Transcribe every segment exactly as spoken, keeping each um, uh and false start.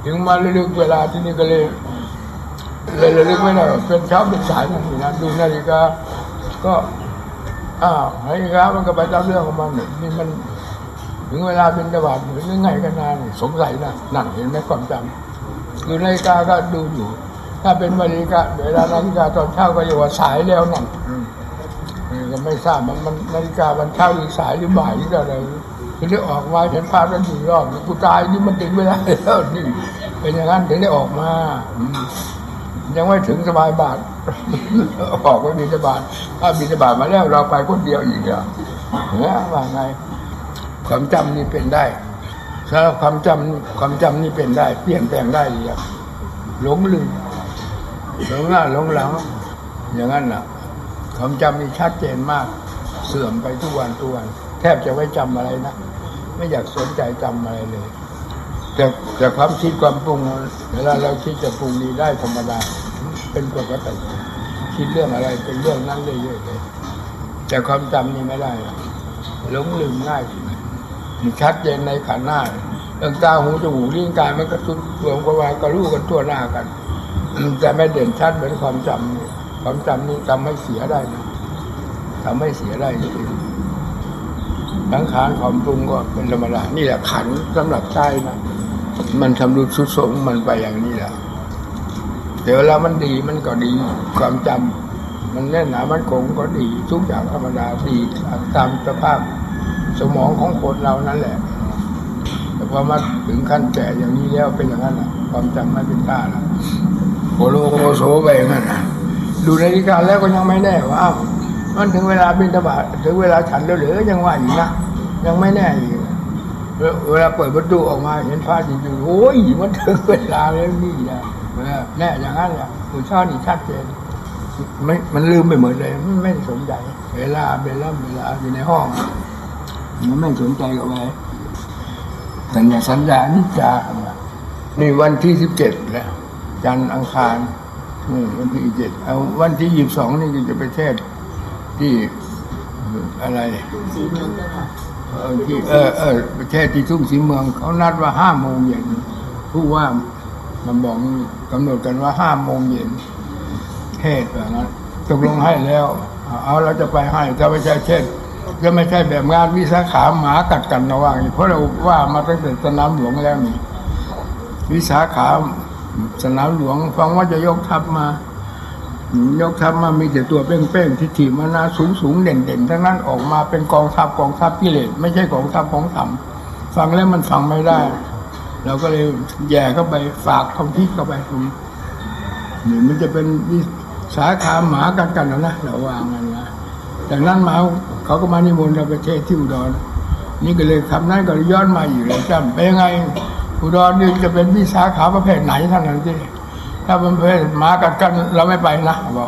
ถึงมาระลึกเวลาที่นี่ก็เลยเลยระลึกไม่ได้เป็นเช้าเป็นสายนั่นนี่นะดูนาฬิกาก็อ้าวนาฬิกามันก็ไปตามเรื่องของมันนี่มันถึงเวลาเป็นตบาดหรือยังไงกันนานสงสัยนะนั่นเห็นไหมความจำดูนาฬิกาก็ดูอยู่ถ้าเป็นนาฬิกาเวลานาฬิกาตอนเช้าก็อยู่ว่าสายแล้วนั่นก็ไม่ทราบมันมันนาฬิกาวันเช้าหรือสายหรือบ่ายหรืออะไรถึงได้ออกมาเห็นภาพนั้นอยู่รอบกูตายนี่มันถึงเวลาแล้วนี่เป็นอย่างนั้นถึงได้ออกมายังไม่ถึงสบายบาทออกไปบิณฑบาตถ้าบิณฑบาตมาแล้วเราไปคนเดียวอีกอ่ะเนี่ยว่าไงความจำนี่เป็นได้ถ้าความจำความจำนี่เป็นได้เปลี่ยนแปลงได้อย่างหลงลืมหลงหน้าหลงหลังอย่างนั้นน่ะความจำนี่ชัดเจนมากเสื่อมไปทุกวันทุกวันแทบจะไม่จำอะไรนะไม่อยากสนใจจำอะไรเลยแต่แต่ความคิดความปรุงเวลาเราคิดจะปรุงดีได้ธรรมดาเป็นปกติคิดเรื่องอะไรเป็นเรื่องนั้นเรื่อยๆเลยแต่ความจำนี่ไม่ได้หลงลืมง่ายมันชัดเจนในขันธ์หน้าเรื่องตาหูจมูกลิ้นกายมันก็ทุกรวมกันไว้ก็รู้กันทั่วหน้ากันแต่ไม่เด่นชัดเหมือนความจำความจำนี่ทำให้เสียได้นะทำให้เสียได้จริงสังขารความปรุงก็เป็นธรรมดานี่แหละขันสำหรับใจนะมันทำรุดทรุดโทรมมันไปอย่างนี้แหละเดี๋ยวเรามันดีมันก็ดีความจำมันแน่นหนามันคงก็ดีทุกอย่างธรรมดาดีตามสภาพสมองของคนเรานั่นแหละแต่พอมาถึงขั้นแก่อย่างนี้แล้วเป็นอย่างนั้นความจำไม่เป็นท่าแล้วโอโลโอโซไปอย่างนั้นดูนาฬิกาแล้วก็ยังไม่แน่ว่ามันถึงเวลาบิณฑบาตถึงเวลาฉันแล้วหรือยังว่าอยู่นะยังไม่แน่อีกเวลาเปิดประตูออกมาเห็นพระจริงๆโอ้ยมันถึงเวลาแล้วนี่นะแน่อย่างนั้นแหละผู้ชอบนี่ชัดเจนไม่มันลืมไปหมดเลยไม่สนใจเวลาเวลาเวลาอยู่ในห้องมันไม่สนใจกับอะไรสัญญาสัญญานิจานี่วันที่สิบเจ็ดแล้วจันทร์อังคารนี่วันที่เจ็ดเอาวันที่ยี่สิบสองนี่จะไปเทศที่อะไรเออที่เออเออประเทศที่ทุ่งศรีเมืองเขานัดว่าห้าโมงเย็นผู้ว่ามันบอกกำหนดกันว่าห้าโมงเย็นเทศแบบนั้นตกลงให้แล้วเอาเราจะไปให้ถ้าไม่ใช่เทศก็ไม่ใช่แบบงานวิสาขาหมากัดกันนะว่าเพราะเราว่ามาตั้งแต่สนามหลวงแล้วนี่วิสาขาสนามหลวงฟังว่าจะยกทัพมายกทัพมามีแต่ตัวเป้งๆที่ถีบมานาสูงๆเด่นๆทั้งนั้นออกมาเป็นกองทัพกองทัพกิเลสไม่ใช่กองทัพของธรรมฟังแล้วมันฟังไม่ได้เราก็เลยแย่เข้าไปฝากความคิดเข้าไปนี่มันจะเป็นวิสาขาหมากันกันนะนะเราว่างั้นนะจากนั้นมาเขาก็มานิมนต์เราไปเทศที่อุดรนี่ก็เลยคำนั้นก็ย้อนมาอยู่เลยจำเป็นยังไงอุดรนี่จะเป็นวิสาขาประเภทไหนเท่านั้นที่ถ้าเป็นประเภทหมากัดกันเราไม่ไปนะบอก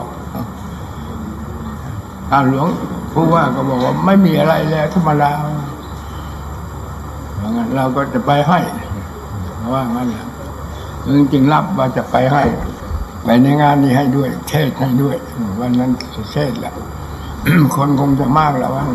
ท่านหลวงผู้ว่าก็บอกว่าไม่มีอะไรแล้วธรรมดางั้นเราก็จะไปให้ว่างั้นแหละจริงๆรับว่าจะไปให้ไปในงานนี้ให้ด้วยเทศให้ด้วยวันนั้นเทศแหละคนคงจะมากแล้วว่า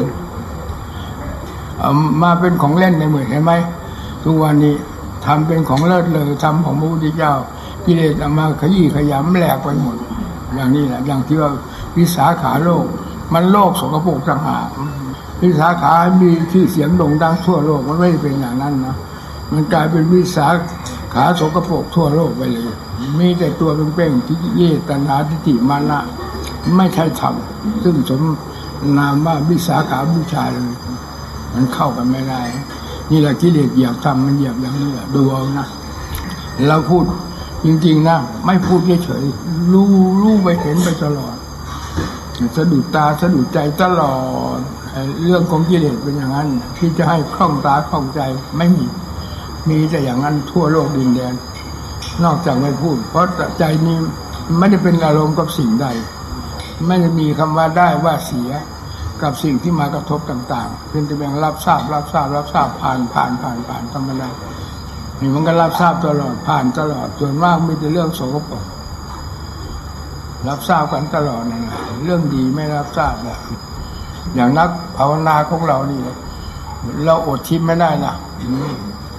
มาเป็นของเล่นในเมืองเห็นไหมทุกวันนี้ทำเป็นของเลิศเลยทำของพระพุทธเจ้ากิเลสเอามาขยี้ขยำแหลกไปหมดอย่างนี้แหละอย่างที่ว่าวิสาขาโลกมันโลกสกปรกต่างหากวิสาขามีชื่อเสียงโด่งดังทั่วโลกมันไม่เป็นอย่างนั้นนะมันกลายเป็นวิสาขาสกปรกทั่วโลกไปเลยมีแต่ตัวเป้งๆที่เยตัณหาทิฏฐิมานะไม่ใช่ธรรมซึ่งสมนามว่าวิสาขาบูชาเลยมันเข้ากันไม่ได้นี่แหละกิเลสเหยียบธรรมมันเหยียบอย่างนี้ดูเอานะเราพูดจริงๆนะไม่พูดเฉยๆรู้รู้ไปเห็นไปตลอดสะดุดตาสะดุดใจตลอดเรื่องของกิเลสเป็นอย่างนั้นที่จะให้คล่องตาคล่องใจไม่มีมีแต่อย่างนั้นทั่วโลกดินแดนนอกจากไม่พูดเพราะใจนี้ไม่ได้เป็นอารมณ์กับสิ่งใดไม่ได้มีคำว่าได้ว่าเสียกับสิ่งที่มากระทบต่างๆเพียงแต่เพียงรับทราบรับทราบรับทราบผ่านผ่านผ่านผ่านธรรมดานี่มันก็รับทราบตลอดผ่านตลอดส่วนมากมีแต่เรื่องโสโครกรับทราบกันตลอดนั่นแหละเรื่องดีไม่รับทราบนะอย่างนักภาวนาของเรานี่เราอดคิดไม่ได้นะ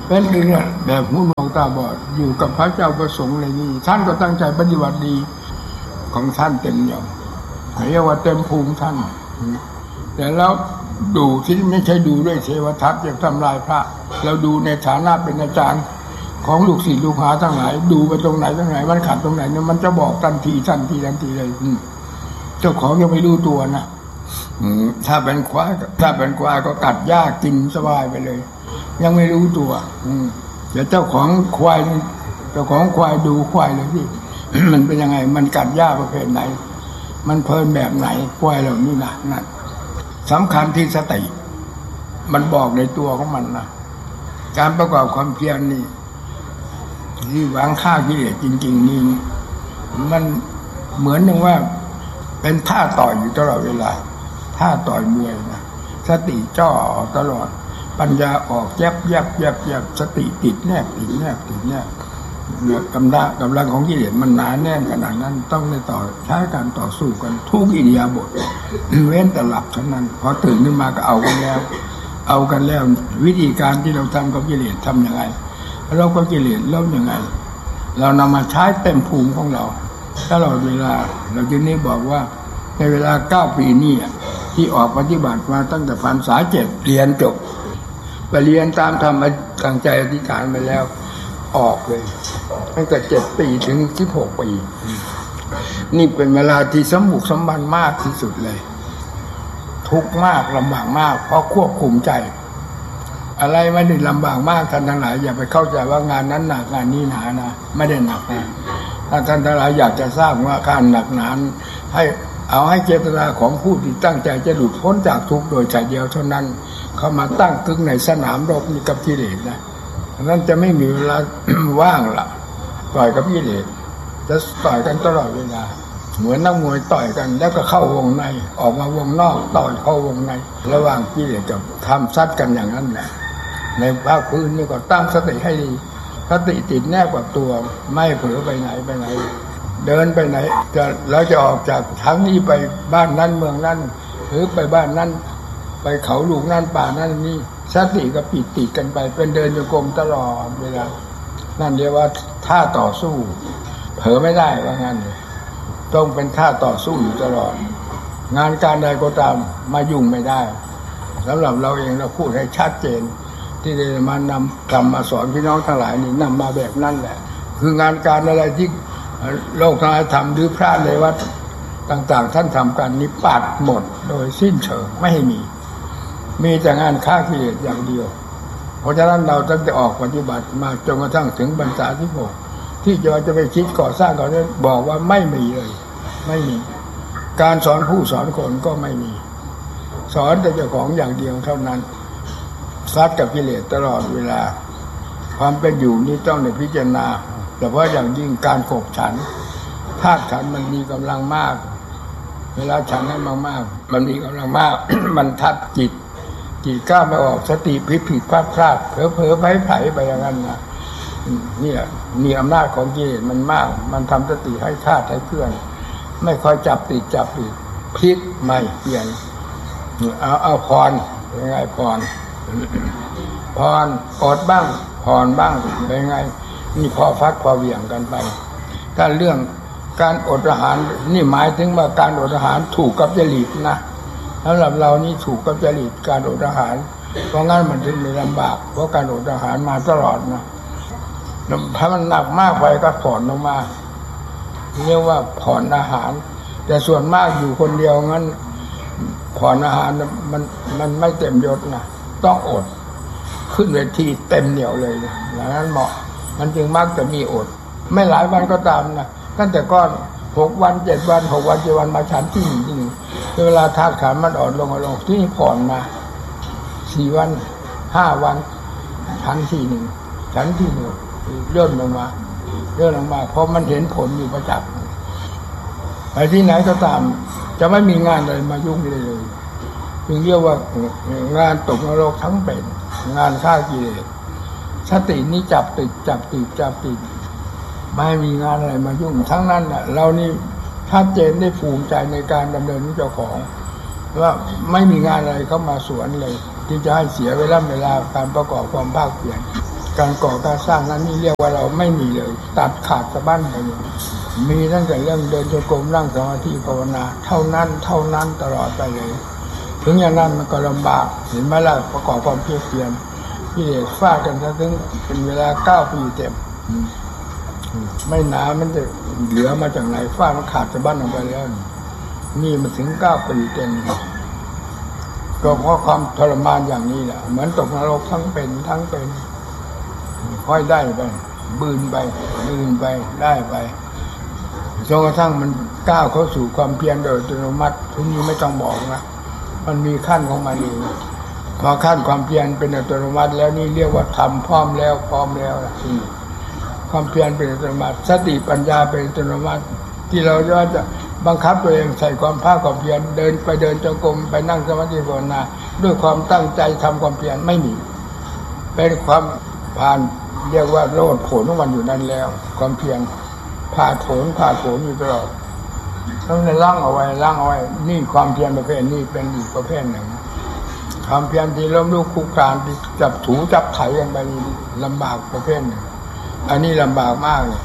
เป็นเรื่องแบบหูหนวกตาบอดอยู่กับพระเจ้าประสงค์เลยนี่ท่านก็ตั้งใจปฏิบัติดีของท่านเต็มอย่างเรียกว่าเต็มภูมิท่านแต่แล้วดูที่ไม่ใช่ดูด้วยเทวทัศน์จะทำลายพระเราดูในฐานะเป็นอาจารย์ของลูกศิษย์ลูกหาทั้งหลายดูไปตรงไหนตรงไหนมันขัดตรงไหนเนี่ยมันจะบอกทันทีทันทีทันทีเลยเจ้าของยังไม่รู้ตัวนะถ้าเป็นควายถ้าเป็นควายก็กัดหญ้ากินสบายไปเลยยังไม่รู้ตัวแต่เจ้าของควายเจ้าของควายดูควายเลยที่มันเป็นยังไงมันกัดหญ้าประเภทไหนมันเพลินแบบไหนควายเหล่านี้นะนั่นสำคัญที่สติมันบอกในตัวของมันนะการประกอบความเพียรนี่ที่หวังฆ่ากิเลสจริงๆนี่มันเหมือนอย่างว่าเป็นท่าต่อยอยู่ตลอดเวลาท่าต่อยมวยนะสติจ่อตลอดปัญญาออกแยบแยบแยบแยบสติติดแนบติดแนบติดแนบกำลังกำลังของกิเลสมันหนาแน่นขนาดนั้นต้องในต่อใช้การต่อสู้กันทุกอิริยาบถเว้นแต่หลับเท่านั้นพอตื่นขึ้นมาก็เอากันแล้วเอากันแล้ววิธีการที่เราทำกับกิเลสทำยังไงเราก็กิเลสเล่ายังไงเรานำมาใช้เต็มภูมิของเราตลอดเวลาเราจึงนี้บอกว่าในเวลาเก้าปีนี้ที่ออกปฏิบัติมาตั้งแต่พรรษาเจ็ดเรียนจบไปเรียนตามธรรมตั้งใจอธิษฐานไปแล้วออกเลยตั้งแต่เจ็ดปีถึงสิบหกปีนี่เป็นเวลาที่สมบุกสมบันมากที่สุดเลยทุกข์มากลำบากมากเพราะควบคุมใจอะไรไม่ได้ลำบากมากท่านทั้งหลายอย่าไปเข้าใจว่างานนั้นหนักงานนี้หนานะไม่ได้หนักนะถ้าท่านทั้งหลายอยากจะทราบว่าการหนักหนาให้เอาให้เจตนาของผู้ที่ตั้งใจจะหลุดพ้นจากทุกข์โดยใจเดียวเท่านั้นเข้ามาตั้งตึงในสนามรบนี้กับกิเลสนะนั้นจะไม่มีเวลา ว่างละต่อยกับกิเลสจะต่อยกันตลอดเวลาเหมือนนักมวยต่อยกันแล้วก็เข้าวงในออกมาวงนอกต่อยเข้าวงในระหว่างกิเลสกับทำซัดกันอย่างนั้นแหละในภาคพื้นนี่ก็ตั้งสติให้ดีสติติดแนบกับตัวไม่เผลอไปไหนไปไหนเดินไปไหนจะแล้วจะออกจากทางนี้ไปบ้านนั้นเมืองนั้นหรือไปบ้านนั้นไปเขาลูกนั่นป่านั่นนี่สติก็ปิดติดกันไปเป็นเดินโยกมตลอดเวลานั่นเรียกว่าท่าต่อสู้เผลอไม่ได้ว่างั้นต้องเป็นท่าต่อสู้อยู่ตลอดงานการใดก็ตามมายุ่งไม่ได้สำหรับเราเองเราพูดให้ชัดเจนที่ได้มานำทำมาสอนพี่น้องทั้งหลายนี่นำมาแบบนั้นแหละคืองานการอะไรที่โลกทั้งหลายทำหรือพระในวัดต่างๆท่านทำกันนี้ปัดหมดโดยสิ้นเชิงไม่ให้มีมีแต่งานฆ่ากิเลสอย่างเดียวเพราะฉะนั้นเราตั้งแต่ออกปฏิบัติมาจนกระทั่งถึงพรรษาที่หกที่จะจะไปคิดก่อสร้างก่อนนั้นบอกว่าไม่มีเลยไม่มีการสอนผู้สอนคนก็ไม่มีสอนแต่เจ้าของอย่างเดียวเท่านั้นซัดกับกิเลสตลอดเวลาความเป็นอยู่นี้ต้องในพิจารณาแต่ว่าอย่างยิ่งการขบฉันธาตุขันธ์มันมีกำลังมากเวลาฉันให้มากๆมันมีกำลังมาก มันทัดจิตจิตก้าวไม่ออกสติผิดผิดพลาดพลาดเผลอเผลอไผ่ไผ่ไปอย่างนั้นนะนี่แหละมีอำนาจของกิเลสมันมากมันทำสติให้คลาดให้เคลื่อนไม่ค่อยจับติดจับติดพลิกไม่เปลี่ยนเอาเอาพรยังไงพรพรอดบ้างพรบ้างเป็นไงนี่พอฟัดพอเหวี่ยงกันไปถ้าเรื่องการอดอาหารนี่หมายถึงว่าการอดอาหารถูกกับจริตนะสำหรับเรานี่ถูกกับจริตการอดอาหารเพราะงั้นมันถึงไม่ลำบากเพราะการอดอาหารมาตลอดนะถ้ามันหนักมากไปก็ผ่อนลงมาเรียกว่าผ่อนอาหารแต่ส่วนมากอยู่คนเดียวงั้นผ่อนอาหารมันมันไม่เต็มยศนะต้องอดขึ้นเวทีเต็มเหนียวเลยนะอย่างนั้นเหมาะมันจึงมักจะมีอดไม่หลายวันก็ตามนะตั้งแต่ก้อนหกวันเจ็ดวันหกวันเจ็ดวันมาฉันที่หนึ่งที่หนึ่งเวลาธาตุขันธ์มันอ่อนลงอ่อนลงที่นี่ผ่อนมาสี่วันห้าวันฉันที่หนึ่งฉันที่หนึ่งเลื่อนลงมาเลื่อนลงมาเพราะมันเห็นผลอยู่ประจักษ์ไปที่ไหนก็ตามจะไม่มีงานอะไรมายุ่งเลยเลยจึงเรียกว่างานตกนรกทั้งเป็นงานฆ่ากิเลสสตินี้จับติดจับติดจับติดไม่มีงานอะไรมายุ่งทั้งนั้นน่ะเรานี่ชัดเจนได้ภูมิใจในการดำเนินเจ้าของว่าไม่มีงานอะไรเข้ามาสวนเลยที่จะให้เสียเวลาเวลาการประกอบความภาคเพียรการก่อการสร้างนั้นนี่เรียกว่าเราไม่มีเลยตัดขาดสะบั้นไปเลยมีตั้งแต่เรื่องเดินจงกรมนั่งสมาธิภาวนาเท่านั้นเท่านั้นตลอดไปเลยถึงอย่างนั้นมันก็ลำบากเห็นไหมล่ะประกอบความเพียรเพียรที่เด็กฟาดกันซะถึงเป็นเวลาเก้าปีเต็มไม่หนามันจะเหลือมาจากไหนฟาดมันขาดสะบั้นออกไปแล้วนี่มันถึงเก้าปีเต็มก็เพราะความทรมานอย่างนี้แหละเหมือนตกนรกทั้งเป็นทั้งเป็นค่อยได้ไปบืนไปบืนไปได้ไปจนกระทั่งมันก้าวเข้าสู่ความเพียรโดยอัตโนมัติทุกนี้ไม่ต้องบอกนะมันมีขั้นของมันเองพอขั้นความเพียรเป็นอัตโนมัติแล้วนี่เรียกว่าทำพร้อมแล้วพร้อมแล้วนะความเพียรเป็นอัตโนมัติสติปัญญาเป็นอัตโนมัติที่เราจะบังคับตัวเองใส่ความภาคความเพียรเดินไปเดินจงกรมไปนั่งสมาธิภาวนาด้วยความตั้งใจทำความเพียรไม่มีเป็นความผ่านเรียกว่าโลดโผนของมันอยู่นั่นแล้วความเพียรผ่าโผนผ่าโผนอยู่ตลอดต้องในร่างเอาไว้ร่างเอาไว้นี่ความเพียรประเภทนี้เป็นอีกประเภทหนึ่งความเพียรที่ล้มลุกคลุกคลานที่จับถูจับไถกันไปลำบากประเภทหนึ่งอันนี้ลำบากมากเลย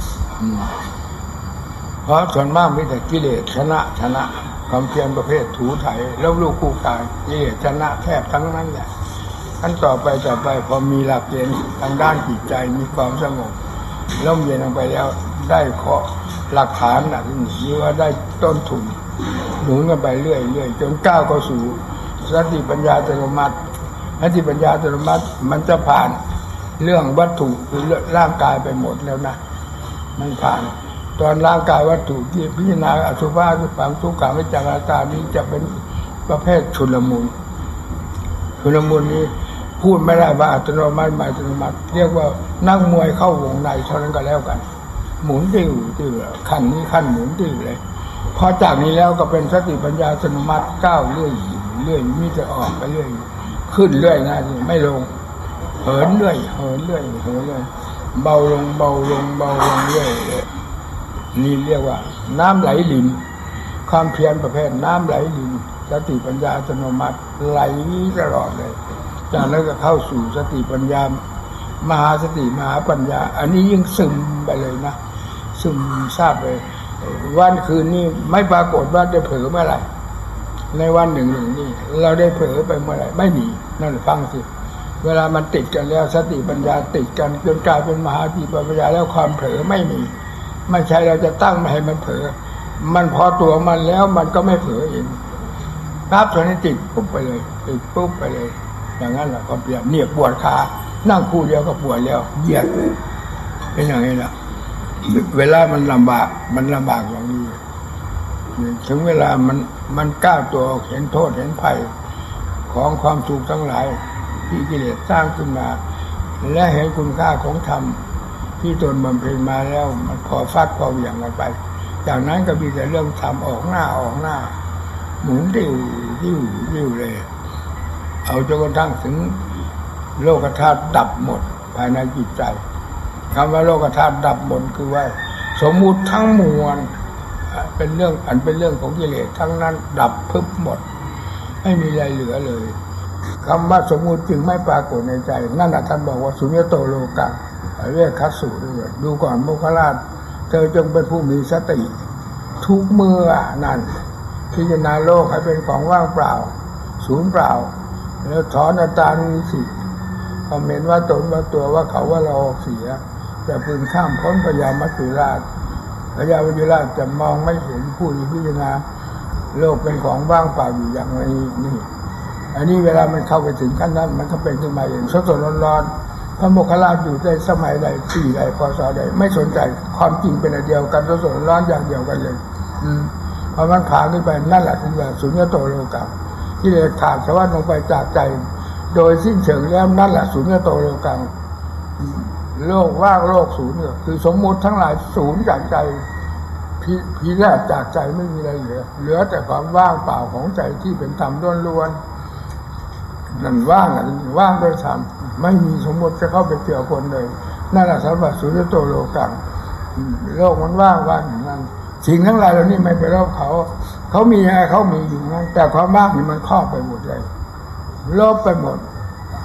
เพราะส่วนมากมีแต่กิเลสชนะชนะความเพียรประเภทถูไถล้มลุกคลุกคลานกิเลสชนะแทบทั้งนั้นแหละขั้นต่อไปต่อไปพอมีหลักเกณฑ์ทางด้านจิตใจมีความสงบร่มเย็นลงไปแล้วได้เคาะหลักฐานนะที่นี่ว่าได้ต้นทุนหนุนกันไปเรื่อยเรื่อยจนก้าวเข้าสู่สติปัญญาอัตโนมัติสติปัญญาอัตโนมัติมันจะผ่านเรื่องวัตถุคือร่างกายไปหมดแล้วนะมันผ่านตอนร่างกายวัตถุที่พิจารณาอสุภะหรือความทุกข์ของวิจารตานี้จะเป็นประเภทชุลมุนชุลมุนนี้พูดไม่ได้ว่าอัตโนมัติไม่อัตโนมัติเรียกว่านักมวยเข้าวงในเท่านั้นก็แล้วกันหมุนติ้วติ้วขั้นนี้ขั้นหมุนติ้วเลยพอจากนี้แล้วก็เป็นสติปัญญาอัตโนมัติก้าวเรื่อยเรื่อยมีจะออกไปเรื่อยขึ้นเรื่อยนะไม่ลงเหินเรื่อยเหินเรื่อยเหินเรื่อยเบาลงเบาลงเบาลงเรื่อยนี่เรียกว่าน้ำไหลลินความเพียรประเภทน้ำไหลลินสติปัญญาอัตโนมัติไหลตลอดเลยจากนั้นก็เข้าสู่สติปัญญามหาสติมหาปัญญาอันนี้ยิ่งซึมไปเลยนะซึมซาบเลยวันคืนนี้ไม่ปรากฏว่าได้เผลอเมื่อไหร่ในวันหนึ่งหนึ่งนี่เราได้เผลอไปเมื่อไหร่ไม่มีนั่นฟังสิเวลามันติดกันแล้วสติปัญญาติดกันจนกลายเป็นมหาสติปัญญาแล้วความเผลอไม่มีไม่ใช่เราจะตั้งไม่ให้มันเผลอมันพอตัวมันแล้วมันก็ไม่เผลอเองภาพตัวนี้ติดปุ๊บไปเลยติดปุ๊บไปเลยอย่างนั้นแหละความเปลี่ยนเนี่ยปวดขานั่งคู่เดียวก็ปวดแล้วเหยียดเป็นอย่างนี้แหละเวลามันลำบากมันลำบากอย่างนี้ถึงเวลามันมันก้าวตัวเห็นโทษเห็นภัยของความทุกข์ทั้งหลายที่กิเลสสร้างขึ้นมาและเห็นคุณค่าของธรรมที่ตนบำเพ็ญมาแล้วมันพอฟัดพอเหวี่ยงกันไปจากนั้นก็มีแต่เรื่องทำออกหน้าออกหน้าหมุนติ้วติ้วติ้วเลยเอาจนกระทั่งถึงโลกธาตุดับหมดภายในจิตใจคำว่าโลกธาตุดับหมดคือว่าสมมุติทั้งมวลเป็นเรื่องอันเป็นเรื่องของกิเลสทั้งนั้นดับพึบหมดไม่มีอะไรเหลือเลยคำว่าสมมุติจึงไม่ปรากฏในใจนั่นแหละท่านบอกว่าสุญญโตโลกังเรียกคัสสุด้วยดูก่อนโมคคัลลาชเธอจงเป็นผู้มีสติทุกเมื่อนั่นพิจารณาโลกให้เป็นของว่างเปล่าศูนย์เปล่าแล้วถอนอัตตานิสิความเห็นว่าตนว่าตัวว่าเขาว่าเราเสียจะพึงข้ามพ้นพยามัจจุราชพยามัจจุราชจะมองไม่เห็นผู้ที่พิจารณาโลกเป็นของว่างเปล่าอยู่อย่างนี้นี่อันนี้เวลามันเข้าไปถึงขั้นนั้นมันก็เป็นขึ้นมาเองสดๆร้อนๆพระโมคคัลลาชอยู่ในสมัยใดปีใดพศใดไม่สนใจความจริงเป็นอันเดียวกันสดๆร้อนอย่างเดียวกันเลยอืมพอมันผ่านขึ้นไปนั่นแหละคือสุญญโตโลกังที่เลยขาดสวัสดิ์ลงไปจากใจโดยสิ้นเชิงแล้วนั่นแหละสุญญโตโลกังโลกว่างโลกศูนย์เนี่ยคือสมมุติทั้งหลายศูนย์จากใจพิพิแรกจากใจไม่มีอะไรเหลือเหลือแต่ความว่างเปล่าของใจที่เป็นธรรมล้วนๆนั่นว่างอ่ะว่างโดยธรรมไม่มีสมมุติจะเข้าไปเกี่ยวคนเลยนั่นแหละสมบัติสุญญโตโลกังโลกมันว่างว่างอย่างนั้นสิ่งทั้งหลายเหล่านี้ไม่ไปรอบเขาเขามีอะไรเขามีอยู่นั้นแต่ความว่างนี่มันครอบไปหมดเลยลบไปหมดไป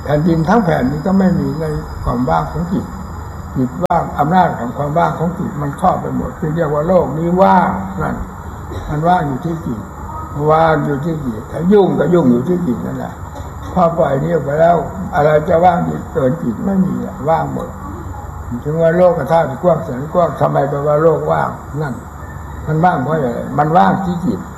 แผ่นดินทั้งแผ่นนี้ก็ไม่มีในความว่างของจิตจิตว่างอำนาจของความว่างของจิตมันครอบไปหมดที่เรียกว่าโลกนี้ว่างนั่นมันว่างอยู่ที่จิตว่างอยู่ที่จิตถ้ายุ่งก็ยุ่งอยู่ที่จิตนั่นแหละพอปล่อยนี้ออกไปแล้วอะไรจะว่างจิตเกินจิตไม่มีว่างหมดถึงว่าโลกกระทาที่กว้างแสนกว้างทำไมแปลว่าโลกว่างนั่นมันว่างเพราะอะไรมันว่างที่จิต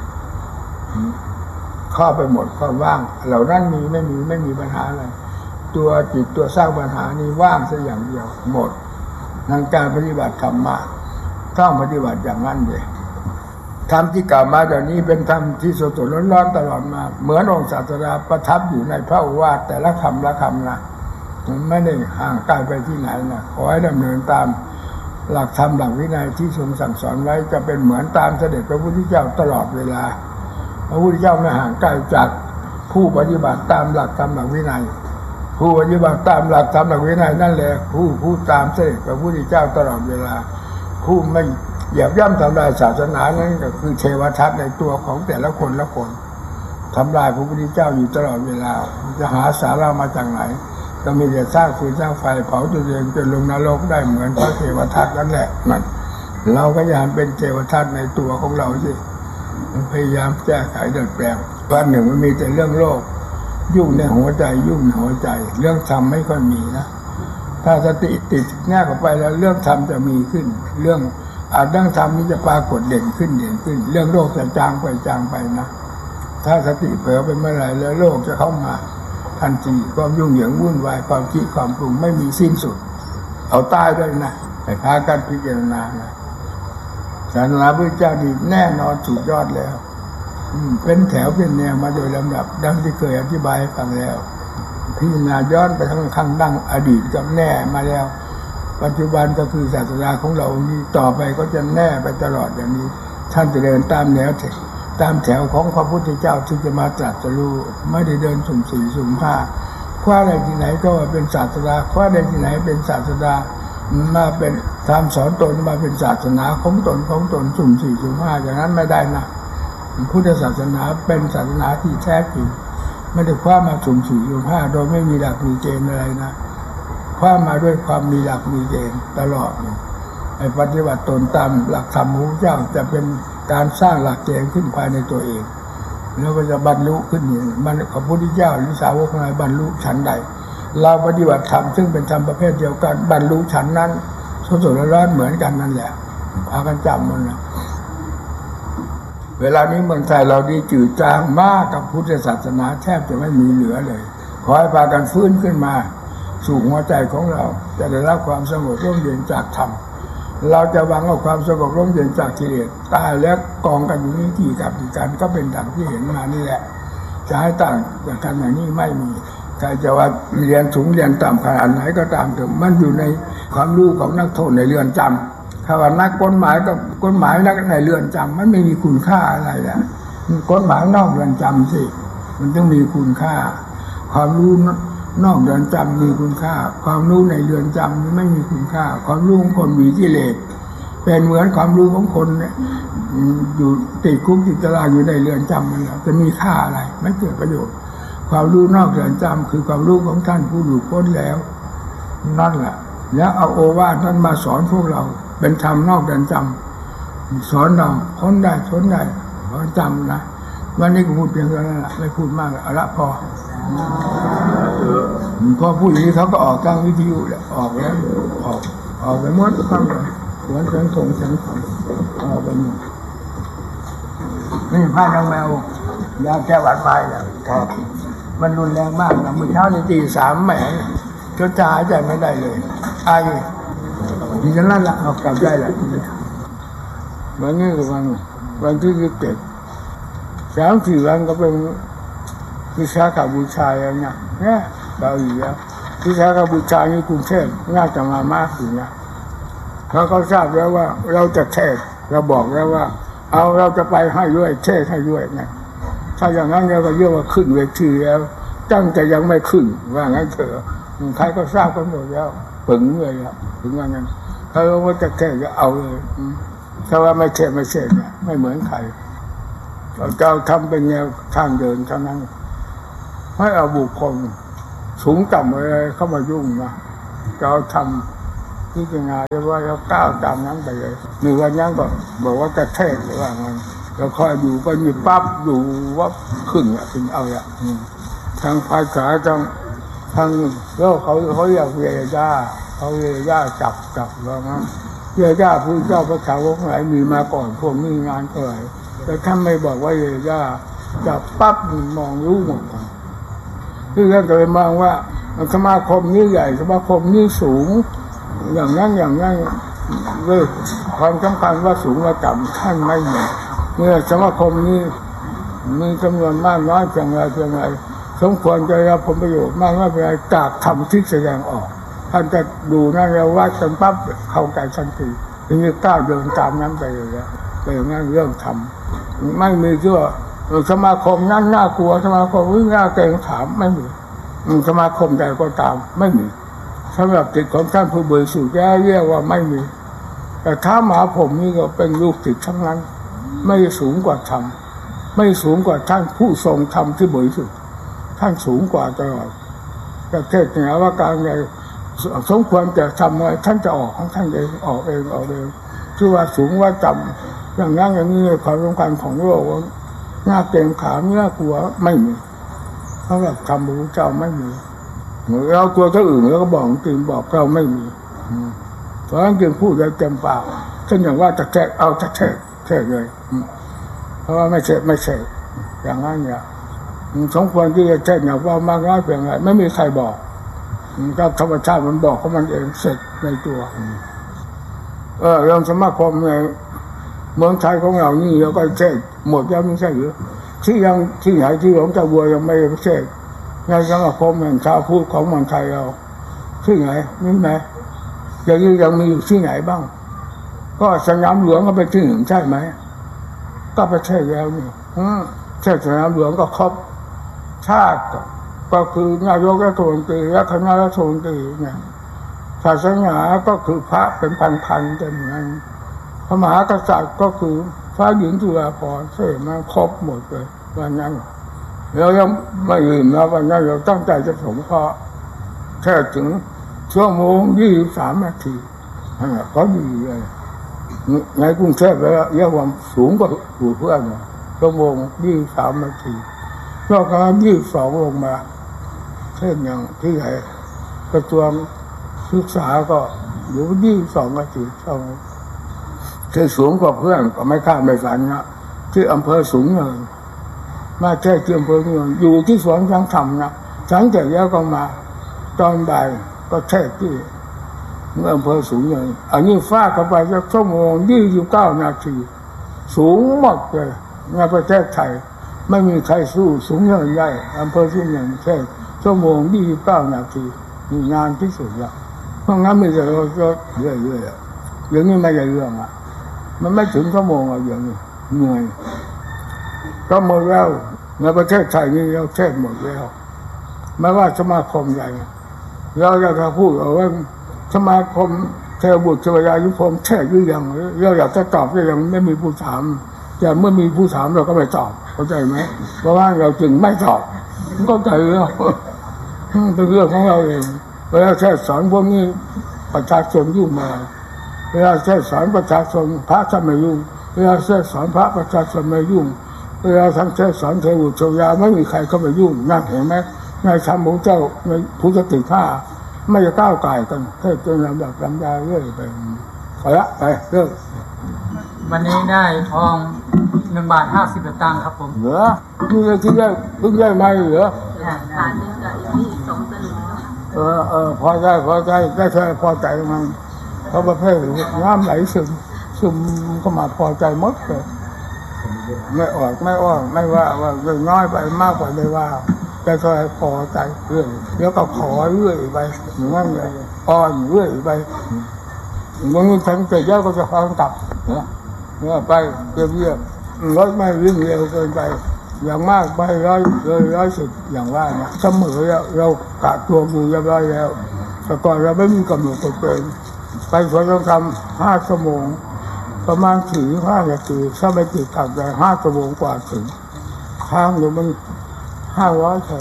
ครอบไปหมดความว่างเหล่านั้นมีไม่มีไม่มีปัญหาอะไรตัวจิตตัวสร้างปัญหานี้ว่างซะอย่างเดียวหมดทางการปฏิบัติธรรมะต้องปฏิบัติอย่างนั้นเลยธรรมที่กล่าวมาจากนี้เป็นธรรมที่สดๆร้อนๆตลอดมาเหมือนองค์ศาสดาประทับอยู่ในพระโอวาทแต่ละคำละคำนะมันไม่ได้ห่างไกลไปที่ไหนนะขอให้ดำเนินตามหลักธรรมหลักวินัยที่ทรงสั่งสอนไว้จะเป็นเหมือนตามเสด็จพระพุทธเจ้าตลอดเวลาพระพุทธเจ้าไม่ห่างไกลจากผู้ปฏิบัติตามหลักธรรมหลักวินัยผู้ปฏิบัติตามหลักธรรมหลักวินัยนั่นแหละผู้ผู้ตามเสด็จพระพุทธเจ้าตลอดเวลาผู้ไม่เหยียบย่ำทำลายศาสนานั้นก็คือเทวทัตในตัวของแต่ละคนละคนทำลายพระพุทธเจ้าอยู่ตลอดเวลาจะหาสาระมาจากไหนก็มีแต่สร้างฟืนสร้างไฟเผาตัวเองจนลงนรกได้เหมือนพระเทวทัตนั่นแหละมันเราก็อยากเป็นเทวทัตในตัวของเราสิพยายามแก้ไขดัดแปลงวันหนึ่งมันมีแต่เรื่องโลกยุ่งในหัวใจยุ่งในหัวใจเรื่องธรรมไม่ค่อยมีนะถ้าสติติดแน่เข้าไปแล้วเรื่องธรรมจะมีขึ้นเรื่องอาจเรื่องธรรมนี้จะปรากฏเด่นขึ้นเด่นขึ้นเรื่องโลกจะจางไปจางไปนะถ้าสติเผลอไปเมื่อไหร่แล้วโลกจะเข้ามาทันทีความยุ่งเหยิงวุ่นวายความคิดความปรุงไม่มีสิ้นสุดเอาตายด้วยนะให้พากันพิจารณานะศาสนาพุทธเจ้านี่แน่นอนสุดยอดแล้วเป็นแถวเป็นแนวมาโดยลำดับดังที่เคยอธิบายให้ฟังแล้วพิจารณาย้อนไปทั้งข้างดั้งอดีตก็แน่มาแล้วปัจจุบันก็คือศาสนาของเรานี้ต่อไปก็จะแน่ไปตลอดอย่างนี้ท่านจะเดินตามแนวตามแถวของพระพุทธเจ้าที่จะมาตรัสรู้ไม่ได้เดินสุ่มสี่สุ่มห้าคว้าอะไรที่ไหนก็ว่าเป็นศาสนาคว้าอะไรที่ไหนเป็นศาสนามาเป็นตามสอนตนมาเป็นศาสนาของตนของตนสุ่มสี่สุ่มห้าอย่างนั้นไม่ได้นะพุทธศาสนาเป็นศาสนาที่แท้จริงไม่ได้คว้ามาสุ่มสี่สุ่มห้าโดยไม่มีหลักมีเกณฑ์อะไรนะคว้ามาด้วยความมีหลักมีเกณฑ์ตลอดไอ้ปฏิบัติตนตามหลักธรรมของพระเจ้าจะเป็นการสร้างหลักเกณฑ์ขึ้นภายในตัวเองแล้วก็จะบรรลุขึ้นอย่างมันพระพุทธเจ้าหรือสาวกทั้งหลายบรรลุชั้นใดเราปฏิบัติธรรมซึ่งเป็นธรรมประเภทเดียวกันบรรลุชั้นนั้นสดๆร้อนๆเหมือนกันนั่นแหละพากันจำมันนะเวลานี้เมืองไทยเราดีจืดจางมากกับพุทธศาสนาแทบจะไม่มีเหลือเลยขอให้พากันฟื้นขึ้นมาสู่หัวใจของเราจะได้รับความสงบร่มเย็นจากธรรมเราจะหวังเอาความสงบร่มเย็นจากกิเลสตายแล้วกองกันอยู่นี่ที่กับกันก็เป็นดังที่เห็นมานี่แหละจะให้ต่างจากกันอย่างนี้ไม่มีใครจะว่าเรียนสูงเรียนต่ำขนาดไหนก็ตามแต่มันอยู่ในความรู้ของนักโทษในเรือนจำถ้าว่านักกฎหมายกับกฎหมายนักในเรือนจำมันไม่มีคุณค่าอะไรแหละกฎหมายนอกเรือนจำสิมันต้องมีคุณค่าความรู้นอกเรือนจำมีคุณค่าความรู้ในเรือนจำไม่มีคุณค่าความรู้ของคนมีกิเลสเป็นเหมือนความรู้ของคนเนี่ยอยู่ติดคุกติดตารางอยู่ในเรือนจำมันจะมีค่าอะไรไม่เกิดประโยชน์ความรู้นอกเรือนจำคือความรู้ของท่านผู้หลุดพ้นแล้วนั่นแหละแล้วเอาโอวาทนั้นมาสอนพวกเราเป็นธรรมนอกเรือนจำสอนเราพ้นได้พ้นได้พอจำนะวันนี้ก็พูดเพียงเท่านั้นแหละไม่พูดมากเอาละพอพอพูดอย่างนี้เขาก็ออกทางวิทยุแหละออกแล้วออกออกไปหมดทั้งเลยสวนเสียงสงเสียงสังออกไปหมดนี่พาทางแมวยาแก้หวัดไม้เนี่ยครับมันรุนแรงมากนะเมื่อเช้าในตีสามแหมก็จะหายใจไม่ได้เลยไอดิฉันนั่นละเอากลับได้แหละวันนี้ก็วันวันที่ยี่สิบเจ็ดสามสี่วันก็เป็นวิสาขบูชาอย่างเงี้ยเนี่ยเราอยู่แล้ววิสาขบูชาในกรุงเทพน่าจะมามากอยู่นะเขาก็ทราบแล้วว่าเราจะเทศเราบอกแล้วว่าเอาเราจะไปให้ด้วยเทศให้ด้วยนะถ้าอย่างนั้นเราก็เรียกว่าขึ้นเวทีแล้วตั้งแต่ยังไม่ขึ้นว่างั้นเถอะใครก็ทราบกันหมดแล้วปึงเลยครับถึงว่างั้นเขาว่าจะเทศก็เอาเลยถ้าว่าไม่เทศไม่เทศเนี่ยไม่เหมือนใครเราจะทำเป็นแนวทางเดินเท่านั้นให้เอาบุคคลสูงต่ำอะไรเข้ามายุ่งนะเราทำที่จะงานเรียกว่าเราก้าวตามนั้นไปเลยหนึ่งวันนั้นก็บอกว่าจะเทศหรือว่าไงเราคอยอยู่ก็มีปั๊บอยู่ว่าขึ้นอ่ะเป็นเอาอ่ะทางภาษาทางทางโลกเขาเขาเรียกเรียย่าเขาเรียย่าจับจับว่างั้นเรียย่าผู้เจ้าพระสาวกหลายมีมาก่อนพวกนี้งานเอ่ยแต่ท่านไม่บอกว่าเรียย่าจับปั๊บมองรู้หมดคือท่านก็เลยมองว่าสมาคมนี้ใหญ่สมาคมนี้สูงอย่างนั้นอย่างนั้นเลยความสำคัญว่าสูงและต่ำท่านไม่มีเมื่อสมาคมนี้มีจำนวนมากน้อยเพียงไรเพียงไรสมควรจะรับผลประโยชน์มากน้อยเพียงไรจากธรรมที่แสดงออกท่านจะดูนั่นแล้วว่าจนปั๊บเข้าใจทันทีถึงจะก้าวเดินตามนั้นไปเลยแล้วแต่อย่างนั้นเรื่องธรรมไม่มีเชื่อสมาคมนั้นน่ากลัวสมาคมวิ่งหน้าเกรงขามไม่มีสมาคมใดก็ตามไม่มีสำหรับจิตของท่านผู้บริสุทธิ์แก้เรียกว่าไม่มีแต่ถ้าหมาผมนี่ก็เป็นลูกศิษย์ทั้งนั้นไม่สูงกว่าธรรมไม่สูงกว่าท่านผู้ทรงธรรมที่บริสุทธิ์ท่านสูงกว่าตลอดประเทศเหนือว่าการใดสมควรจะทำอะไรท่านจะออกของท่านเองออกเองออกเองชื่อว่าสูงว่าจำอย่างนั้นอย่างนี้ความสำคัญของโลกหน้าเกรงขามหน้ากลัวไม่มีเพราะแบบธรรมพระพุทธเจ้าไม่มีเราตัวเจ้าอื่นแล้วก็บอกจริงบอกเราไม่มีเพราะฉะนั้นจึงพูดได้เต็มปากเช่นอย่างว่าจะแทะเอาจะแทะแทะเลยเพราะว่าไม่เฉะไม่เฉะอย่างนั้นเนี่ยสมควรที่จะแทะอย่างว่ามากน้อยเพียงไรไม่มีใครบอกก็ธรรมชาติมันบอกของมันเองเสร็จในตัวเออเรื่องสมาคมในเมืองไทยของเรานี่เราก็แทะหมดแล้วไม่ใช่หรือที่ยังที่ไหนที่หลวงตาบัวยังไม่แทะในสมาคมแห่งชาวพุทธของเมืองไทยเราที่ไหนนี่ไหมอย่างนี้ยังมีอยู่ที่ไหนบ้างก็สนามหลวงก็เป็นที่หนึ่งใช่ไหมก็ไปแทะแล้วนี่แทะสนามหลวงก็ครบชาติก็คือนายกรัฐมนตรีและคณะรัฐมนตรีเนี่ยศาสนาก็คือพระเป็นพันๆแต่เหมือนพระมหากษัตริย์ก็คือพระหญิงจุฬาภรณ์เสมาครบหมดเลยวันนั้นเรายังไม่ลืมนะวันนั้นเราตั้งใจจะสงเคราะห์แค่ถึงชั่วโมงยี่สิบสามนาทีเขาดีเลยในกรุงเทพแล้วเรียกว่าสูงกว่าผู้เพื่อนชั่วโมงยี่สิบสามนาทีนอกจากยี่สิบสองลงมาเช่นอย่างที่ไหนกระทรวงศึกษาก็อยู่ยี่สิบสองนาทีเท่านั้นที่สูงกว่าเพื่อนก็ไม่คาดไม่ฝันนะที่อำเภอสูงเนินมาแค่ที่อำเภอเนินอยู่ที่สวนช้างธรรมนะช้างแต่แล้วก็มาตอนบ่ายก็แค่ที่อำเภอสูงเนินอันนี้ฟาดเข้าไปสักชั่วโมงยี่สิบเก้านาทีสูงหมดเลยในประเทศไทยไม่มีใครสู้สูงเนินใหญ่อำเภอสูงเนินแค่ชั่วโมงยี่สิบเก้านาทีมีงานที่สุดละเพราะงั้นมีแต่เราก็เรื่อยๆอย่างนี้ไม่ใช่เรื่องอ่ะมันไม่ถึงชั่วโมงอะไรอย่างนี้เหนื่อยก็หมดแล้วในประเทศไทยนี่เราแทบหมดแล้วไม่ว่าสมาคมใหญ่เราอยากจะพูดว่าสมาคมเทวบุตรเทวยายุพรมแท้หรือยังเราอยากจะตอบก็ยังไม่มีผู้ถามแต่เมื่อมีผู้ถามเราก็ไม่ตอบเข้าใจไหมเพราะว่าเราจึงไม่ตอบก็ใจเราเป็นเรื่องของเราเองเวลาแค่สอนพวกนี้ประชาชนยุ่งมาเวลาแค่สอนประชาชนพระจะไม่ยุ่งเวลาแค่สอนพระประชาชนไม่ยุ่งเวลาทั้งแค่สอนเทวบุตรเทวยาไม่มีใครเข้าไปยุ่งนั่นเห็นไหมในธรรมของเจ้าในพุทธติข้าไม่จะก้าวไก่กันแค่จนลำดับลำดาเรื่อยไปขอละไปเรื่องวันนี้ได้ทองหนึ่งบาทห้าสิบตังค์ครับผมเหลือนี่เลยที่ได้เพิ่งได้มาเหลือบาทนึงกับอีกสองสลึงเออเออพอใจพอใจได้แค่พอใจมันเพราะประเภทน้ำไหลซึมซึมเข้ามาพอใจหมดเลยไม่ออกไม่อ้อไม่ว่าว่าน้อยไปมากกว่าเลยว่าแต่ก็พอใจเรื่อยแล้วก็ขอเรื่อยไปอย่างนั้นเลยอ่อนเรื่อยไปบางทีฉันเกิดเยอะก็จะฟังตับเนี่ยเนี่ยไปเรียบเรียบรถไม่วิ่งเร็วเกินไปอย่างมากไปร้อยร้อยร้อยสิบอย่างว่านะเสมอเราเรากะตัวมือเรียบร้อยแล้วแต่ก่อนเราไม่มีกำหนดตัวเองไปสวนต้องทำห้าชั่วโมงประมาณสี่ห้านาทีถ้าไม่ติดขัดใจห้าชั่วโมงกว่าถึงทางอยู่มันห้าร้อยแถว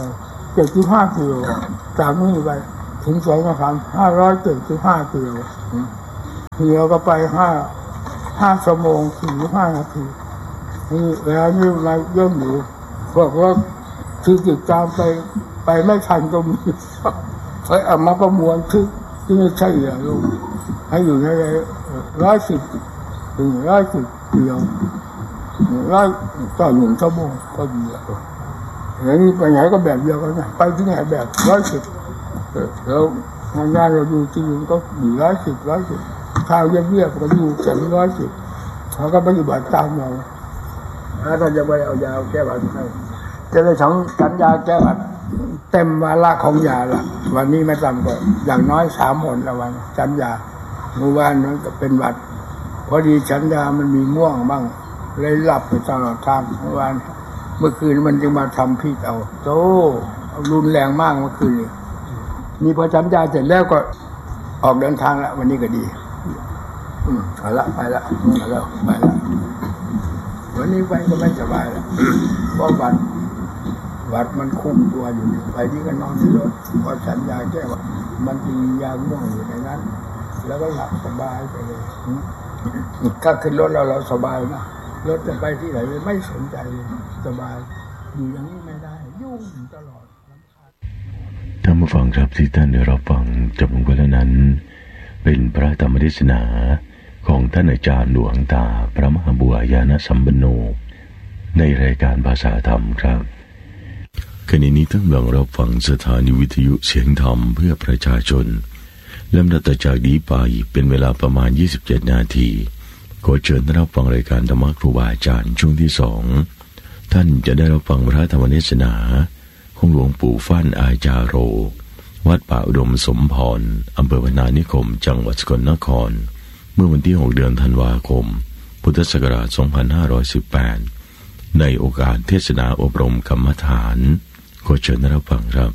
เจ็ดสิบห้ากิโลจากนี้ไปถึงสวนมะขามห้าร้อยเจ็ดสิบห้ากิโลเที่ยวก็ไปห้าห้าชั่วโมงสี่สิบห้านาทีนี่แล้วนี่มาเยี่ยมอยู่บอกว่าคือติดตามไปไปไม่ทันก็มีไปเอามาประมวลคือที่ไม่ใช่เหรอลูกให้อยู่ในร้อยสิบถึงร้อยสิบกิโลร้อยต่อหนึ่งชั่วโมงก็ดีแล้วแล้วนี่ไปไหนก็แบบเดียวกันนะไปที่ไหนแบบร้อยสิบแล้วงานเราดูที่อื่นก็อยู่ร้อยสิบร้อยสิบข้าวเรียบๆก็อยู่แค่ร้อยสิบเขาก็ปฏิบัติตามเราแล้วเราจะไปเอายาแก้หวัดให้จะได้ของกันยาแก้หวัดเต็มวาระของยาละวันนี้ไม่ต่ำกว่าอย่างน้อยสามหนละวันฉันยาเมื่อวานนั้นก็เป็นหวัดพอดีฉันยามันมีม่วงบ้างเลยหลับไปตลอดทางเมื่อวานเมื่อคืนมันจึงมาทำพิษเอาโตรุนแรงมากเมื่อคืนนี้นี่พอฉันยาเสร็จแล้วก็ออกเดินทางละวันนี้ก็ดีอืมเอาละไปละเอาละไปละวันนี้ไปก็ไม่สบายละเพราะวันวัดมันคุมตัวอยู่ไปที่ก็นอนในรถพอฉันยาแก้ว่ามันมียาง่วงอยู่ในนั้นแล้วก็หลับสบายไปเลยก็ขึ้นรถเราเราสบายนะรถจะไปที่ไหนไม่สนใจสบายอยู่อย่างนี้ไม่ได้ยุ่งตลอดท่านผู้ฟังครับที่ท่านได้รับฟังจบลงไปแล้วนั้นเป็นพระธรรมเทศนาของท่านอาจารย์หลวงตาพระมหาบัวยานสัมปันโนในรายการภาษาธรรมครับขณะนี้ท่านกำลังรับฟังสถานีวิทยุเสียงธรรมเพื่อประชาชนลำดับต่อจากนี้ไปเป็นเวลาประมาณยี่สิบเจ็ดนาทีขอเชิญรับฟังรายการธรรมะครูบาอาจารย์ช่วงที่สองท่านจะได้รับฟังพระธรรมเทศนาของหลวงปู่ฟั่นอาจาโรวัดป่าอุดมสมพรอำเภอพนานิคมจังหวัดสกลนครเมื่อวันที่หกเดือนธันวาคมพุทธศักราชสองพันห้าร้อยสิบแปดในโอกาสเทศนาอบรมกรรมฐานขอเชิญรับฟังครับ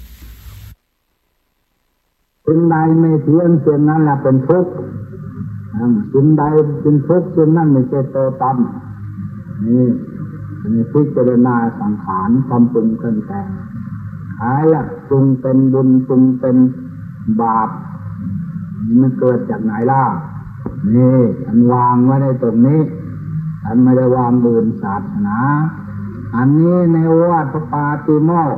สิ่งใดไม่เที่ยงสิ่งนั้นแหละเป็นทุกข์สิ่งใดเป็นทุกข์สิ่งนั้นไม่ใช่ตัวตนนี่นี่พิจารณาสังขารความปรุงกันแต่งหายละปรุงเป็นบุญปรุงเป็นบาปนี่มันเกิดจากไหนล่ะนี่อันวางไว้ในตรงนี้อันไม่ได้วางบืนศาสนาอันนี้ในวัดพระปาติโมกข์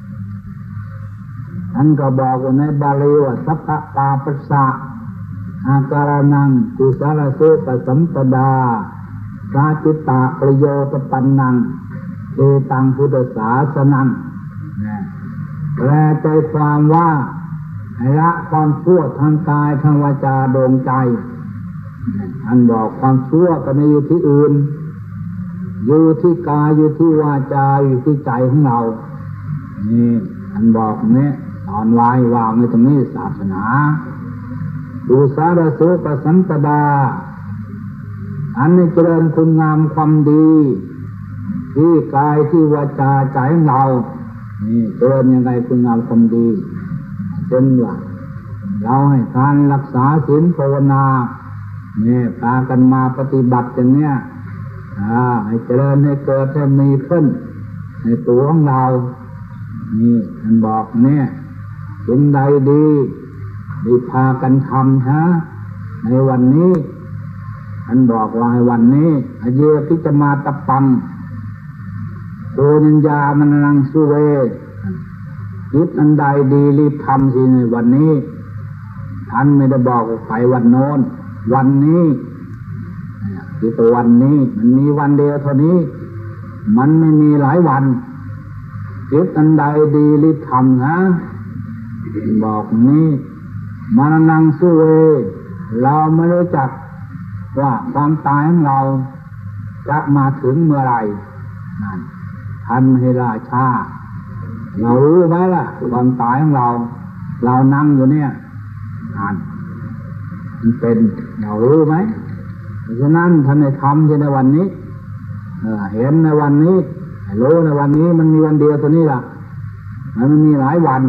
อันก็บอกว่าในบาลีว่าสัพพะปาปัสสะอาการนังกุศลสุปสัมปดาราจิตตะประโยชน์ปันนังเอตังพุทธศาสนังแปลใจความว่าให้ละความชั่วทางกายทางวาจาดวงใจอันบอกความชั่วก็ไม่อยู่ที่อื่นอยู่ที่กายอยู่ที่วาจาอยู่ที่ใจของเรานี่อันบอกเนี่ยตอนไว้วางในตรงนี้ศาสนาดูสารสุปสัมปดาอันนี้เจริญคุณงามความดีที่กายที่วาจาใจของเรานี่เจริญยังไงคุณงามความดีเช่นว่าเราให้ทานรักษาศีลภาวนาเนี่ยพากันมาปฏิบัติอย่างเนี้ยอ่าให้เจริญให้เกิดให้มีขึ้นในตัวของเรานี่ท่านบอกเนี่ยสิ่งใดดีดีพากันทำฮะในวันนี้ท่านบอกว่าในวันนี้อเยพิจมาตปังโดยัญญามนังสุเวยึดอันใดดีรีบทำสิในวันนี้ท่านไม่ได้บอกไปวันโน้นวันนี้คือตัววันนี้มันมีวันเดียวเท่านี้มันไม่มีหลายวันยึดอันใดดีรีบทำนะบอกนี้มานังสุเวเราไม่รู้จักว่าความตายของเราจะมาถึงเมื่อไรนั่นทันให้ราชาเรารู้ไหมล่ะความตายของเราเรานั่งอยู่เนี่ยนั่นมันเป็นเรารู้ไหมเพราะฉะนั้นท่านให้ทำในวันนี้เห็นในวันนี้รู้ในวันนี้มันมีวันเดียวตัวนี้ล่ะมันไม่มีหลายวัน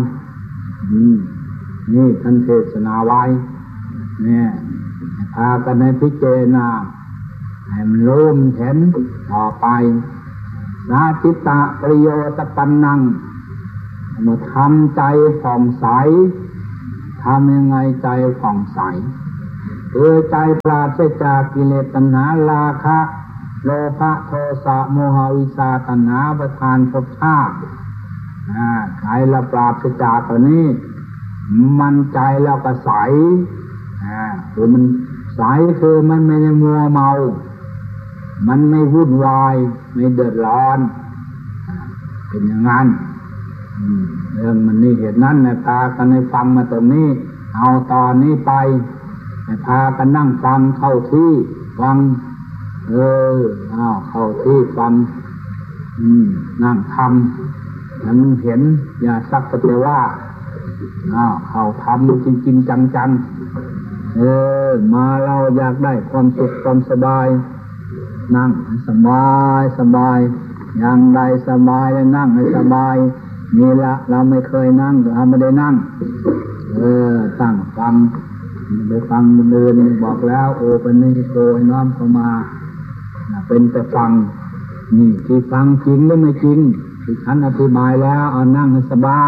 นี่ท่านเทศนาไว้เนี่ยพากันในพิจารณาให้มันรู้มันเห็นต่อไปนาจิตตะประโยชน์ปันนังมาทำใจผ่องใสทำยังไงใจผ่องใสเพื่อใจปราศจากกิเลสตัณหาราคะโลภะโทสะโมหะวิชาตัณหาประทานภพชาติใจเราปราศจากตัวนี้มันใจเราก็ใสคือมันใสคือมันไม่ได้มัวเมามันไม่วุ่นวายไม่เดือดร้อนเป็นอย่างนั้นเรื่องมันนี่เหตุนั้นนะพากันให้ฟังมาตรงนี้เอาตอนนี้ไปให้พากันนั่งฟังเข้าที่ฟังเออเอาเข้าที่ฟังนั่งทำให้มันเห็นอย่าสักแต่ว่าเอาเข้าทำจริงๆจังๆเออมาเราอยากได้ความสุขความสบายนั่งสบายสบายอย่างใดสบายแล้วนั่งให้สบายนี่ละเราไม่เคยนั่งเราไม่ได้นั่งเออตั้งฟังไปฟังเดินบอกแล้วโอเป็นนี่โกยน้อมเข้ามาเป็นแต่ฟังนี่ที่ฟังจริงหรือไม่จริงที่ฉันอธิบายแล้วเอานั่งให้สบา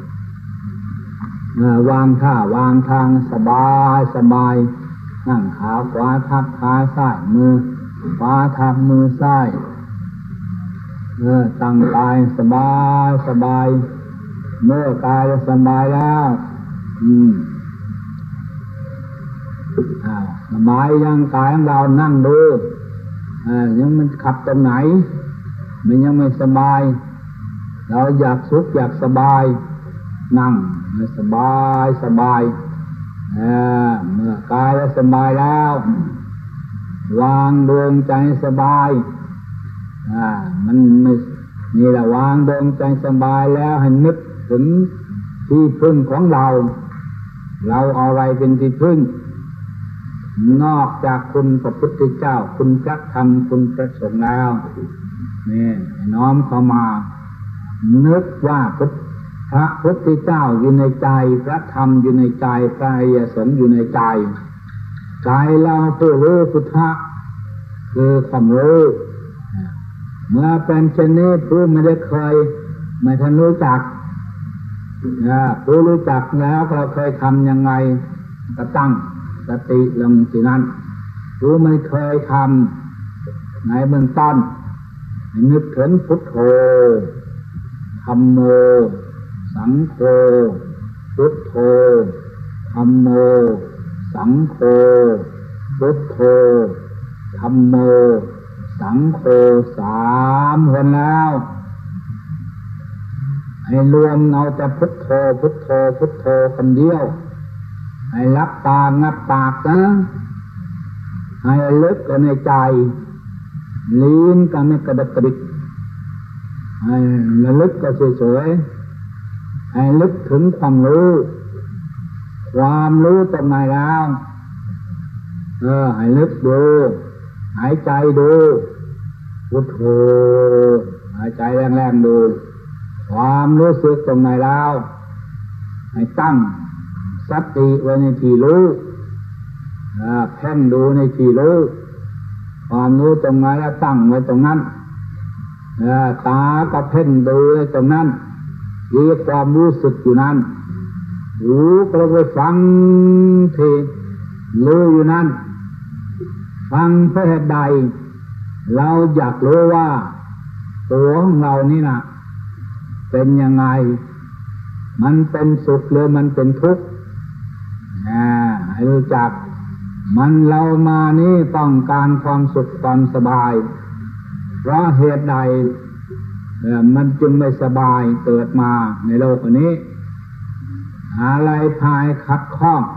ยวางท่าวางทางสบายสบายนั่งขาขวาทับขาซ้ายมือขวาทับมือซ้ายเออตั้งกายสบายสบายเมื่อกายสบายแล้วอืมอ่าสบายยังกายของเรานั่งดูอ่ายังมันขับตรงไหนมันยังไม่สบายเราอยากสุขอยากสบายนั่งสบายสบายเออเมื่อกายสบายแล้ววางดวงใจสบายอ่ามันไม่นี่แหละวางดวงใจสบายแล้วให้นึกถึงที่พึ่งของเราเราเอาอะไรเป็นที่พึ่งนอกจากคุณพระพุทธเจ้าคุณพระธรรมคุณพระสงฆ์แล้วนี่น้อมเข้ามานึกว่าพระพุทธเจ้าอยู่ในใจพระธรรมอยู่ในใจพระอริยสงฆ์อยู่ในใจใจเราผู้รู้พุทธะคือความรู้เมื่อเป็นเช่นนี้ผู้ไม่ได้เคยไม่ทันรู้จักผู้รู้จักแล้วเราเคยทำยังไงก็ตั้งสติลงที่นั้นผู้ไม่เคยทำในเบื้องต้นนึกถึงพุทโธธัมโมสังโฆพุทโธธัมโมสังโฆพุทโธธัมโมสังโฆสามคนแล้วให้รวมเอาแต่พุทโธพุทโธพุทโธคนเดียวให้รับตางับปากนะให้ลึกในใจลิ้นก็ไม่กระดับกระดิกให้ระลึกก็สวยๆให้ลึกถึงความรู้ความรู้ตรงไหนแล้วเออให้ลึกดูหายใจดูพุทโธหายใจแรงๆดูความรู้สึกตรงไหนแล้วให้ตั้งสติไว้ในที่รู้เพ่งดูในที่รู้ความรู้ตรงไหนแล้วตั้งไว้ตรงนั้นตาก็เพ่งดูไว้ตรงนั้นมีความรู้สึกอยู่นั้นหูก็ไปฟังที่รู้อยู่นั้นฟังเพื่อเหตุใดเราอยากรู้ว่าตัวของเรานี่นะเป็นยังไงมันเป็นสุขหรือมันเป็นทุกข์ให้รู้จักมันเรามานี่ต้องการความสุขความสบายเพราะเหตุใดมันจึงไม่สบายเกิดมาในโลกนี้อะไรพายขัดข้อง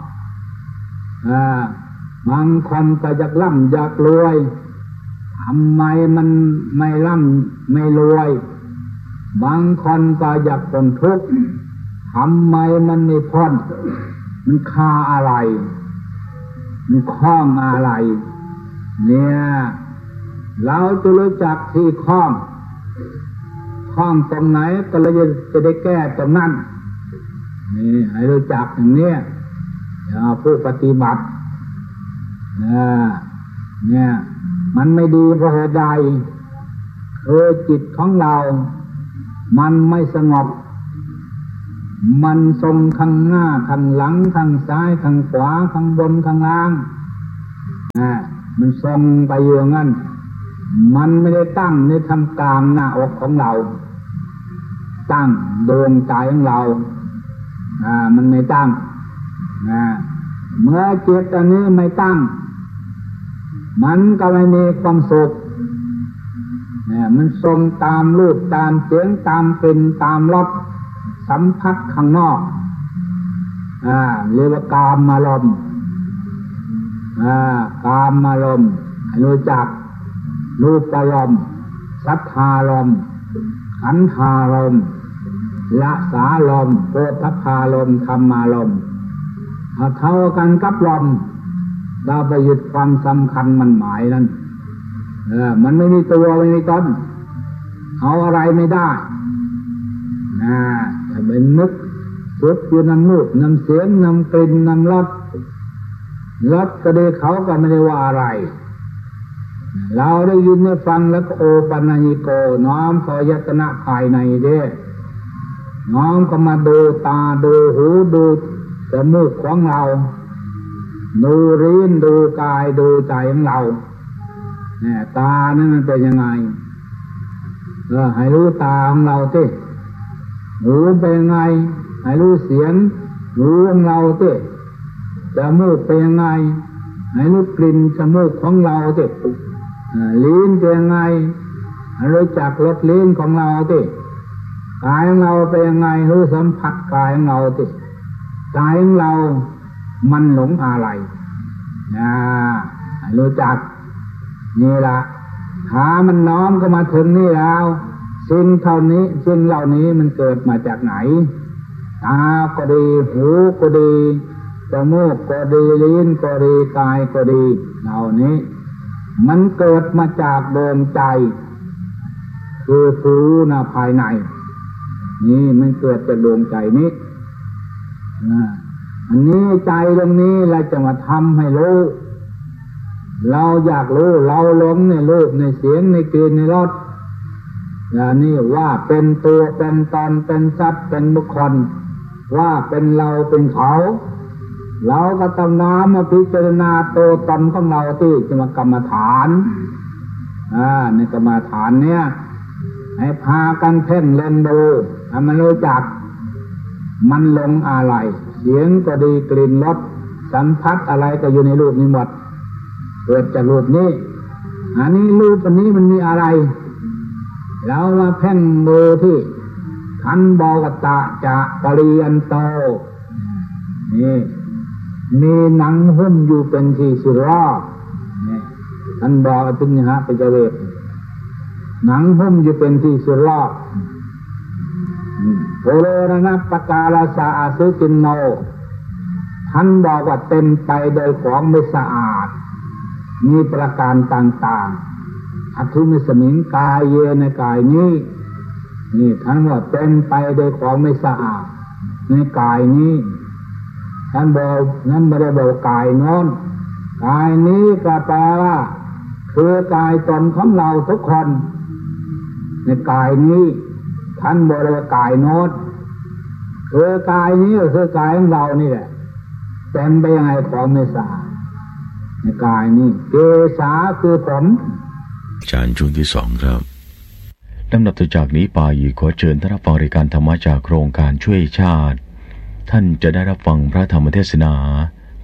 บางคนก็อยากร่ำอยากรวยทำไมมันไม่ร่ำไม่รวยบางคนก็อยากพ้นทุกข์ทำไมมันไม่พ้นมันคาอะไรมันคล้องอะไรเนี่ยเราจะรู้จักที่คล้องคล้องตรงไหนก็เลยจะได้แก้ตรงนั้นนี่ให้รู้จักอย่างนี้อย่าผู้ปฏิบัติเนี่ยมันไม่ดีเพราะเหตุใดคือจิตของเรามันไม่สงบมันทรงข้างหน้าข้างหลังข้างซ้ายข้างขวาข้างบนข้างล่างอ่ามันทรงไปอย่างนั้นมันไม่ได้ตั้งในทำกลางหน้าอกของเราตั้งดวงใจของเราอ่ามันไม่ตั้งอ่าเมื่อจิตอันนี้ไม่ตั้งมันก็ไม่มีความสุขเนี่ยมันทรงตามรูปตามเสียงตามกลิ่นตามรสสัมผัสข้างนอกอ่าเรียกว่ากามารมณ์อ่ากามารมณ์รู้จักรูปารมณ์สัทธารมณ์ขันธารมณ์ละสารมณ์โพธพารมณ์ธรรมารมณ์เท่ากันกับลมเราไปยึดความสำคัญมันหมายนั้นเออมันไม่มีตัวไม่มีตนเอาอะไรไม่ได้อ่าถ้าเป็นนึกสุดอยู่น้ำรูปน้ำเสียงน้ำกลิ่นน้ำรสรสก็ได้เขาก็ไม่ได้ว่าอะไรเราได้ยินได้ฟังแล้วก็โอปัญญิโกน้อมขอยตนะภายในเด้น้อมก็มาดูตาดูหูดูจมูกของเราดูลิ้นดูกายดูใจของเราเนี่ยตานั่นมันเป็นยังไงเออให้รู้ตาของเราสิหูเป็นยังไงให้รู้เสียงหูของเราสิจมูกเป็นยังไงให้รู้กลิ่นจมูกของเราสิลิ้นเป็นยังไงให้รู้จักรสลิ้นของเราสิกายของเราเป็นยังไงรู้สัมผัสกายของเราสิใจของเรามันหลงอะไรนะให้รู้จักนี่ละขามันน้อมก็มาถึงนี่แล้วสิ่งเท่านี้สิ่งเหล่านี้มันเกิดมาจากไหนตาก็ดีหูก็ดีจมูกก็ดีลิ้นก็ดีกายก็ดีเหล่านี้มันเกิดมาจากดวงใจคือผู้รู้นะภายในนี่มันเกิดจากดวงใจนี้อันนี้ใจตรงนี้เราจะมาทำให้รู้เราอยากรู้เราหลงในรูปในเสียงในกลิ่นในรสอย่างนี้ว่าเป็นตัวเป็นตนเป็นสัตว์เป็นบุคคลว่าเป็นเราเป็นเขาเราก็ต้องน้อมมาพิจารณาตัวตนของเราที่จะมากรรมฐานอ่าในกรรมฐานเนี้ยให้พากันเพ่งเล่นดูให้มันรู้จักมันหลงอะไรเสียงก็ดีกลิ่นรสสัมผัสอะไรก็อยู่ในรูปนี้หมดเกิดจากรูปนี้อันนี้รูปอันนี้มันมีอะไรเรามาเพ่งดูที่ขันธ์บอกตะจะปริยันโตนี่มีหนังหุ้มอยู่เป็นที่สุรอนี่ท่านบอกอภินิหะปัจเจเวกหนังหุ้มอยู่เป็นที่สุรอโพโลรณปกาลสะอาสุจินโนท่านบอกว่าเต็มไปโดยของไม่สะอาดมีประการต่างๆอธิมิสมิงกายเยในกายนี้นี่ท่านว่าเต็มไปโดยของไม่สะอาดในกายนี้ท่านบอกนั้นไม่ได้บอกกายโน้นกายนี้ก็แปลว่าคือกายตนของเราทุกคนในกายนี้ท่านบอกว่ากายโน้นคือกายนี้ก็คือกายของเรานี่แหละเต็มไปยังไงของไม่สะอาดในกายนี้เกษาคือผมอาจารย์ช่วงที่สองครับลำดับต่อจากนี้ไปขอเชิญท่านรับฟังรายการธรรมะจากโครงการช่วยชาติท่านจะได้รับฟังพระธรรมเทศนา